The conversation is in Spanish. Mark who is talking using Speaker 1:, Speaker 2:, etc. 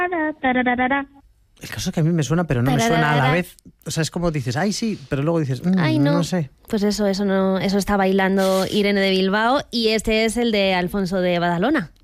Speaker 1: El caso es que a mí me suena, pero no me suena a la vez. O sea, es como dices, ay, sí, pero luego dices,
Speaker 2: ay,
Speaker 1: no sé.
Speaker 2: Pues eso está bailando Irene de Bilbao y este es el de Alfonso de Badalona.